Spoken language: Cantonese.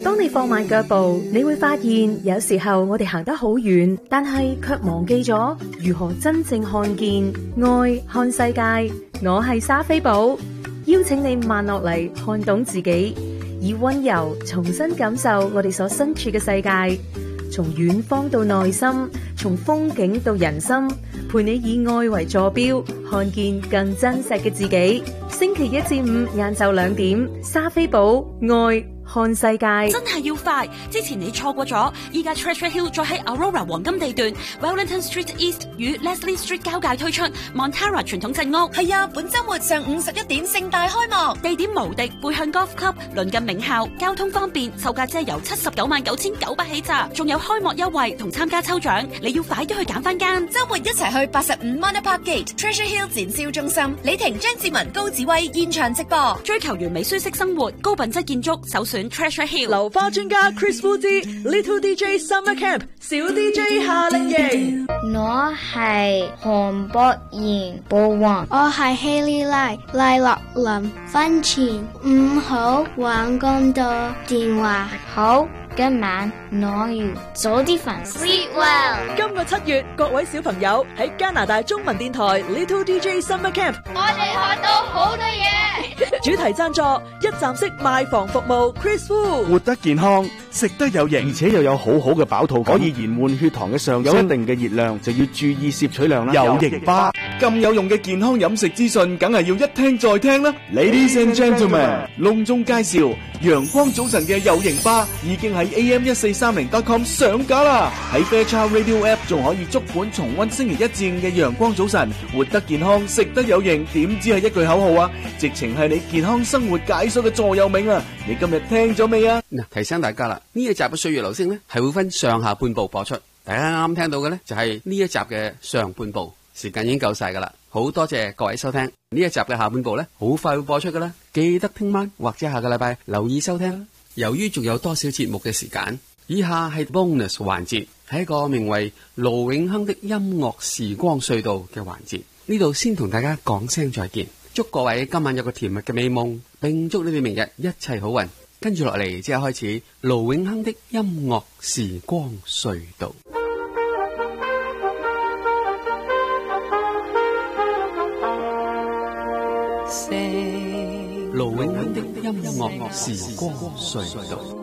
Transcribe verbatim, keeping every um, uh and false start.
當你放慢腳步，你會發現有時候我哋行得好遠，但係卻忘記咗如何真正看見愛、看世界。我係莎菲寶，邀請你慢落嚟，看懂自己，以溫柔重新感受我哋所身處嘅世界。從遠方到內心，從風景到人心，陪你以愛為坐標，看見更真實嘅自己。星期一至五晏晝兩點，莎菲寶愛看世界。 真係要快，之前你錯過咗，依家 Treasure Hill 再喺 Aurora 黃金地段 Wellington Street East 與 Leslie Street 交界推出 Montara 傳統鎮屋。 係啊，本周末上午十一點盛大開幕， 地點無敵，背向 Golf Club，鄰近名校，交通方便，售價只係由七十九萬九千九百起咋，仲有開幕優惠同參加抽獎，你要快啲去揀翻間。 周末一齊去八十五 Manor Park Gate Treasure Hill 展銷中心，李婷、張志文、高子威現場直播， 追求完美舒適生活，高品質建築，首選 Treasure Hill。 流花專家 Chris Wu 之 Little D J Summer Camp 小 D J 夏令營。 我係韓博賢寶王，我係希利拉賴樂林。婚前唔好玩咁多電話，好，今晚我要早啲瞓。Sleep well。 今個七月，各位小朋友喺加拿大中文電台 Little D J Summer Camp， 我哋學到好多嘢。 主題贊助一站式賣房服務 Chris Wu， 活得健康，食得有營，而且又有好好嘅飽肚感，可以延緩血糖嘅上升，有一定嘅熱量就要注意攝取量啦。有營巴咁有用嘅健康飲食資訊，梗係要一聽再聽啦。Ladies and gentlemen， 隆重介紹陽光早晨嘅有營巴已經喺 A M 一四三零 dot com 上架啦，喺 Fairchild Radio App 仲可以足本重溫星期一至五嘅陽光早晨，活得健康，食得有營，點知係一句口號啊？直情係你健康生活解鎖嘅座右銘啊！你今日聽咗未啊？ 嗱，提醒大家啦，呢一集嘅歲月流星咧係會分上下半部播出。大家啱啱聽到嘅咧就係呢一集嘅上半部，時間已經夠晒噶啦。好多謝各位收聽呢一集嘅下半部咧，好快會播出噶啦，記得聽晚或者下個禮拜留意收聽啦。由於仲有多少節目嘅時間，以下係 bonus 環節，係一個名為盧永亨的音樂時光隧道嘅環節。呢度先同大家講聲再見，祝各位今晚有個甜蜜嘅美夢，並祝你哋明日一切好運。跟住落嚟即刻開始盧永亨的音樂時光隧道。盧永亨的音樂時光隧道。